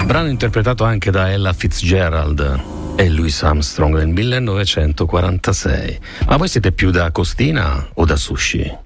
brano interpretato anche da Ella Fitzgerald e Louis Armstrong nel 1946. Ma voi siete più da costina o da sushi?